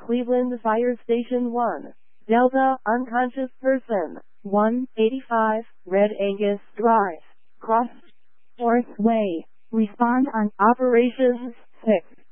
Cleveland Fire Station 1. Delta, unconscious person. 185, Red Angus Drive. Cross Fourth Way. Respond on Operations 6.